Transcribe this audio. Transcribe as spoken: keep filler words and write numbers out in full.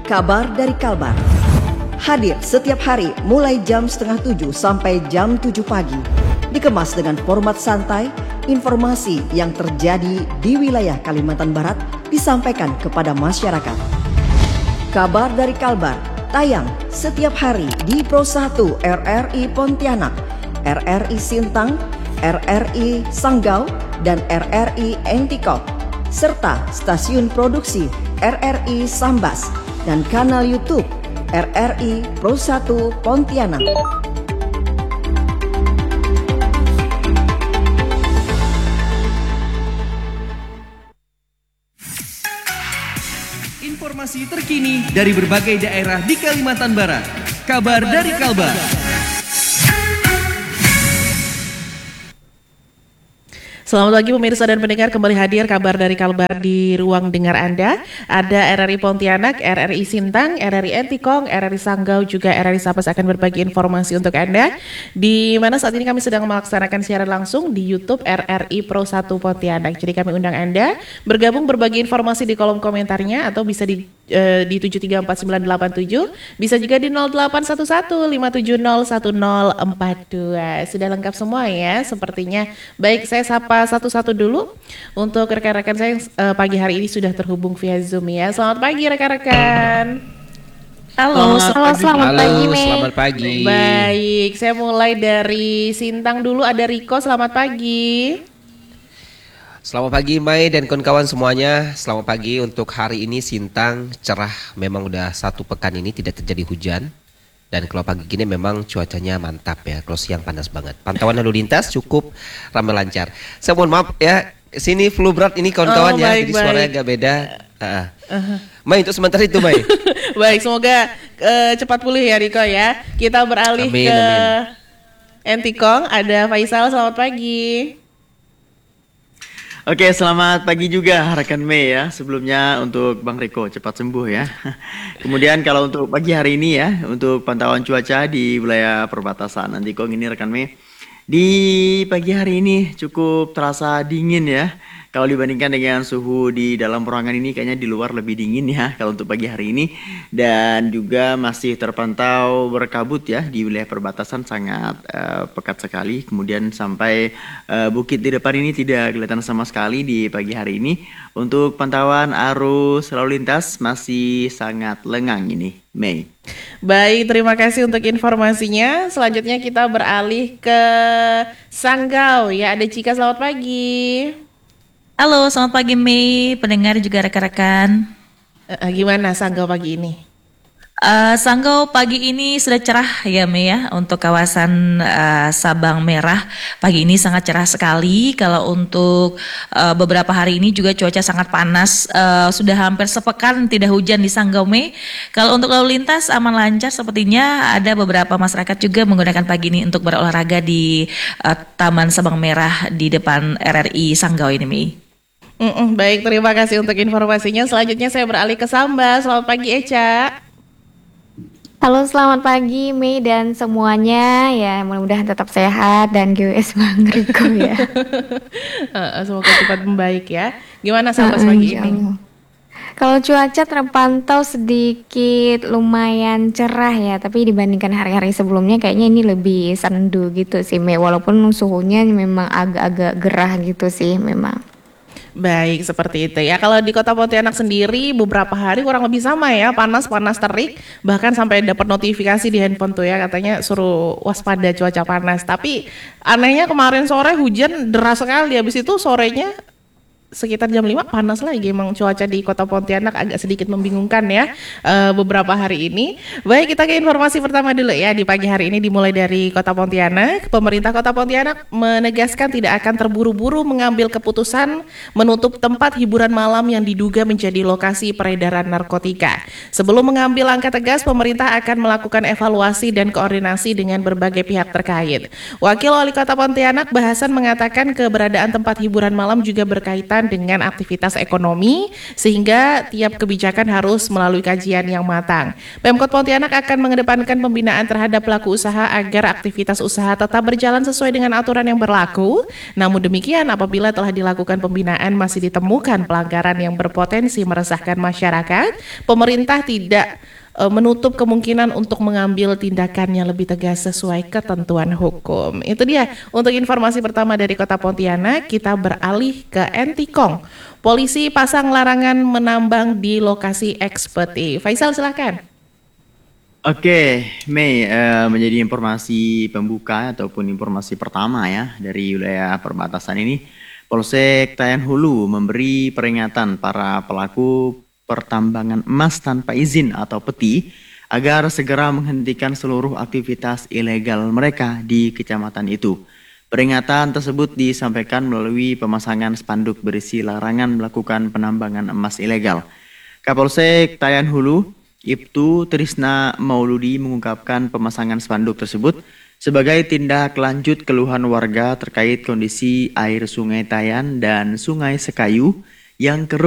Kabar dari Kalbar. Hadir setiap hari mulai jam setengah tujuh sampai jam tujuh pagi. Dikemas dengan format santai, informasi yang terjadi di wilayah Kalimantan Barat disampaikan kepada masyarakat. Kabar dari Kalbar tayang setiap hari di Pro satu R R I Pontianak, R R I Sintang, R R I Sanggau, dan R R I Entikok, serta stasiun produksi R R I Sambas dan kanal YouTube R R I Pro satu Pontianak. Informasi terkini dari berbagai daerah di Kalimantan Barat. Kabar dari Kalbar. Selamat pagi pemirsa dan pendengar, kembali hadir kabar dari Kalbar di ruang dengar Anda. Ada R R I Pontianak, R R I Sintang, R R I Entikong, R R I Sanggau, juga R R I Sambas akan berbagi informasi untuk Anda. Di mana saat ini kami sedang melaksanakan siaran langsung di YouTube R R I Pro satu Pontianak. Jadi kami undang Anda bergabung berbagi informasi di kolom komentarnya, atau bisa di uh, di tujuh tiga empat sembilan delapan tujuh, bisa juga di nol delapan satu satu lima tujuh nol satu nol empat dua. Sudah lengkap semua ya sepertinya. Baik, saya sapa satu-satu dulu untuk rekan-rekan saya yang uh, pagi hari ini sudah terhubung via Zoom ya. Selamat pagi rekan-rekan. Halo, selamat, pagi. selamat Halo, pagi, Mei. Selamat pagi. Baik, saya mulai dari Sintang dulu. Ada Riko, selamat pagi. Selamat pagi Mai dan kawan-kawan semuanya. Selamat pagi untuk hari ini Sintang cerah. Memang udah satu pekan ini tidak terjadi hujan. Dan kalau pagi gini memang cuacanya mantap ya. Kalau siang panas banget. Pantauan lalu lintas cukup ramai lancar. Saya mohon maaf ya. Sini flu berat ini kawan-kawan oh, ya. Baik, jadi baik. Suaranya agak beda. Uh. Uh-huh. Mai untuk sementara itu Mai. Baik, semoga uh, cepat pulih ya Riko ya. Kita beralih amin, ke amin. Entikong. Ada Faisal, selamat pagi. Oke, selamat pagi juga rekan Mei ya. Sebelumnya untuk Bang Riko cepat sembuh ya. Kemudian kalau untuk pagi hari ini ya, untuk pantauan cuaca di wilayah perbatasan Entikong ini rekan Mei, di pagi hari ini cukup terasa dingin ya. Kalau dibandingkan dengan suhu di dalam ruangan ini, kayaknya di luar lebih dingin ya kalau untuk pagi hari ini. Dan juga masih terpantau berkabut ya di wilayah perbatasan, sangat uh, pekat sekali. Kemudian sampai uh, bukit di depan ini tidak kelihatan sama sekali di pagi hari ini. Untuk pantauan arus lalu lintas masih sangat lengang ini, Mei. Baik, terima kasih untuk informasinya. Selanjutnya kita beralih ke Sanggau ya. Ada Cika, selamat pagi. Halo, selamat pagi Mei, pendengar juga rekan-rekan. Uh, gimana Sanggau pagi ini? Uh, Sanggau pagi ini sudah cerah ya Mei ya, untuk kawasan uh, Sabang Merah. Pagi ini sangat cerah sekali. Kalau untuk uh, beberapa hari ini juga cuaca sangat panas. Uh, sudah hampir sepekan tidak hujan di Sanggau Mei. Kalau untuk lalu lintas aman lancar, sepertinya ada beberapa masyarakat juga menggunakan pagi ini untuk berolahraga di uh, Taman Sabang Merah di depan R R I Sanggau ini Mei. Mm-mm, baik, terima kasih untuk informasinya. Selanjutnya saya beralih ke Sambas. Selamat pagi Eca. Halo, selamat pagi Mei dan semuanya ya, mudah-mudahan tetap sehat dan G W S Bang Riko ya. Semoga cepat membaik ya. Gimana Sambas uh, pagi ini? Kalau cuaca terpantau sedikit lumayan cerah ya, tapi dibandingkan hari-hari sebelumnya kayaknya ini lebih sendu gitu sih Mei, walaupun suhunya memang agak-agak gerah gitu sih memang. Baik, seperti itu ya. Kalau di Kota Pontianak sendiri beberapa hari kurang lebih sama ya, panas-panas terik, bahkan sampai dapat notifikasi di handphone tuh ya, katanya suruh waspada cuaca panas. Tapi anehnya kemarin sore hujan deras sekali, habis itu sorenya sekitar jam lima panas lagi. Emang cuaca di Kota Pontianak agak sedikit membingungkan ya uh, beberapa hari ini. Baik, kita ke informasi pertama dulu ya. Di pagi hari ini dimulai dari Kota Pontianak. Pemerintah Kota Pontianak menegaskan tidak akan terburu-buru mengambil keputusan menutup tempat hiburan malam yang diduga menjadi lokasi peredaran narkotika. Sebelum mengambil langkah tegas, pemerintah akan melakukan evaluasi dan koordinasi dengan berbagai pihak terkait. Wakil Wali Kota Pontianak Bahasan mengatakan keberadaan tempat hiburan malam juga berkaitan berkaitan dengan aktivitas ekonomi, sehingga tiap kebijakan harus melalui kajian yang matang. Pemkot Pontianak akan mengedepankan pembinaan terhadap pelaku usaha agar aktivitas usaha tetap berjalan sesuai dengan aturan yang berlaku. Namun demikian, apabila telah dilakukan pembinaan masih ditemukan pelanggaran yang berpotensi meresahkan masyarakat, pemerintah tidak menutup kemungkinan untuk mengambil tindakan yang lebih tegas sesuai ketentuan hukum. Itu dia untuk informasi pertama dari Kota Pontianak. Kita beralih ke Entikong. Polisi pasang larangan menambang di lokasi ekspeti. Faisal, silakan. Oke, Mei, eh, menjadi informasi pembuka ataupun informasi pertama ya dari wilayah perbatasan ini. Polsek Tayan Hulu memberi peringatan para pelaku pertambangan emas tanpa izin atau peti agar segera menghentikan seluruh aktivitas ilegal mereka di kecamatan itu. Peringatan tersebut disampaikan melalui pemasangan spanduk berisi larangan melakukan penambangan emas ilegal. Kapolsek Tayan Hulu, Ibtu Trisna Mauludi mengungkapkan pemasangan spanduk tersebut sebagai tindak lanjut keluhan warga terkait kondisi air Sungai Tayan dan Sungai Sekayu yang keruh